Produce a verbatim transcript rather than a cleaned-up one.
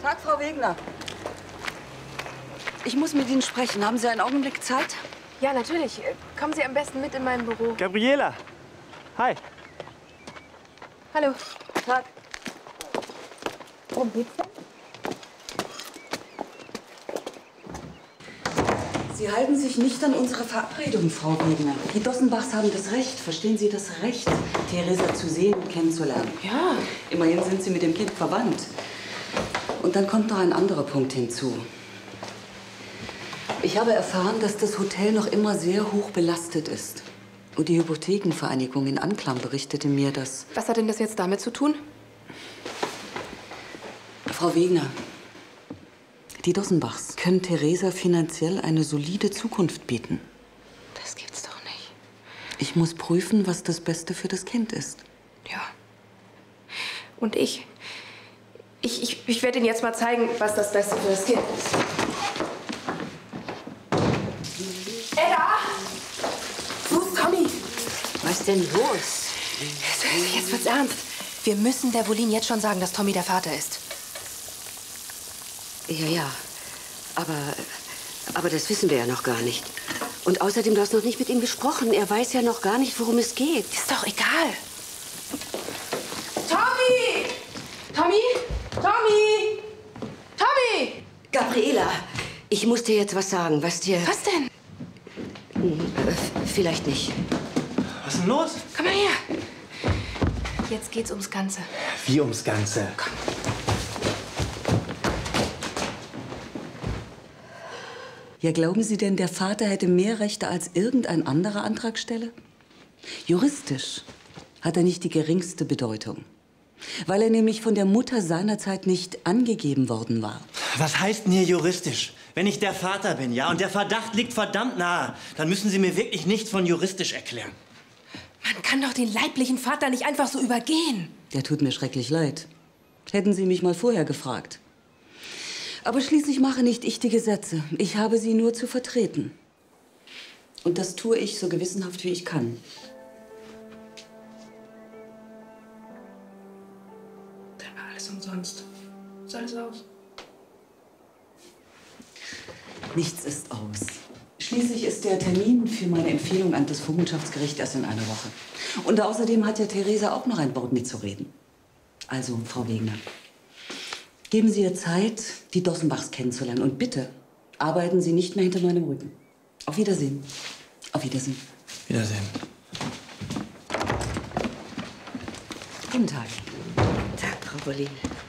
Tag, Frau Wegner. Ich muss mit Ihnen sprechen. Haben Sie einen Augenblick Zeit? Ja, natürlich. Kommen Sie am besten mit in mein Büro. Gabriela! Hi! Hallo. Tag. Worum geht's denn? Sie halten sich nicht an unsere Verabredung, Frau Wegner. Die Dossenbachs haben das Recht, verstehen Sie das Recht, Theresa zu sehen und kennenzulernen. Ja. Immerhin sind Sie mit dem Kind verwandt. Und dann kommt noch ein anderer Punkt hinzu. Ich habe erfahren, dass das Hotel noch immer sehr hoch belastet ist. Und die Hypothekenvereinigung in Anklam berichtete mir, dass... Was hat denn das jetzt damit zu tun? Frau Wegner, die Dossenbachs können Theresa finanziell eine solide Zukunft bieten. Das gibt's doch nicht. Ich muss prüfen, was das Beste für das Kind ist. Ja. Und ich? Ich, ich, ich werde Ihnen jetzt mal zeigen, was das Beste für das Kind ist. Edda! Wo ist Tommy? Was denn los? Jetzt wird's ernst. Wir müssen der Wolin jetzt schon sagen, dass Tommy der Vater ist. Ja, ja. Aber, aber das wissen wir ja noch gar nicht. Und außerdem, du hast noch nicht mit ihm gesprochen. Er weiß ja noch gar nicht, worum es geht. Ist doch egal. Tommy! Tommy? Tommy! Tommy! Gabriela, ich muss dir jetzt was sagen, was dir... Was denn? Äh, vielleicht nicht. Was ist denn los? Komm mal her. Jetzt geht's ums Ganze. Wie ums Ganze? Komm. Ja, glauben Sie denn, der Vater hätte mehr Rechte als irgendein anderer Antragsteller? Juristisch hat er nicht die geringste Bedeutung. Weil er nämlich von der Mutter seinerzeit nicht angegeben worden war. Was heißt denn hier juristisch? Wenn ich der Vater bin, ja, und der Verdacht liegt verdammt nahe, dann müssen Sie mir wirklich nichts von juristisch erklären. Man kann doch den leiblichen Vater nicht einfach so übergehen. Der tut mir schrecklich leid. Hätten Sie mich mal vorher gefragt. Aber schließlich mache nicht ich die Gesetze. Ich habe sie nur zu vertreten. Und das tue ich so gewissenhaft, wie ich kann. Dann war alles umsonst. Ist alles aus? Nichts ist aus. Schließlich ist der Termin für meine Empfehlung an das Vormundschaftsgericht erst in einer Woche. Und außerdem hat ja Theresa auch noch ein Wort mitzureden. Also, Frau Wegner, geben Sie ihr Zeit, die Dossenbachs kennenzulernen. Und bitte, arbeiten Sie nicht mehr hinter meinem Rücken. Auf Wiedersehen. Auf Wiedersehen. Wiedersehen. Guten Tag. Tag, Frau Wolin.